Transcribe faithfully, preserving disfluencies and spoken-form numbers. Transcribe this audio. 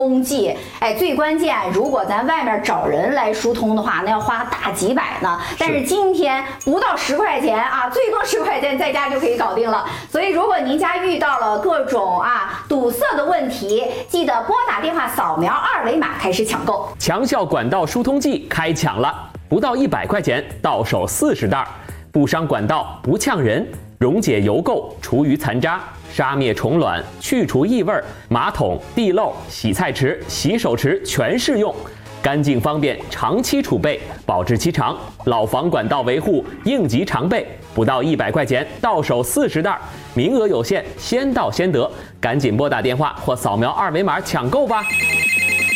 通剂，哎，最关键，如果咱外面找人来疏通的话，那要花大几百呢。但是今天不到十块钱啊，最多十块钱在家就可以搞定了。所以，如果您家遇到了各种啊堵塞的问题，记得拨打电话扫描二维码开始抢购。 强效管道疏通剂开抢了，不到一百块钱到手四十袋，不伤管道，不呛人，溶解油垢，除余残渣。杀灭虫卵，去除异味，马桶、地漏、洗菜池、洗手池全适用，干净方便，长期储备，保质期长。老房管道维护，应急常备，不到一百块钱，到手四十袋，名额有限，先到先得，赶紧拨打电话或扫描二维码抢购吧。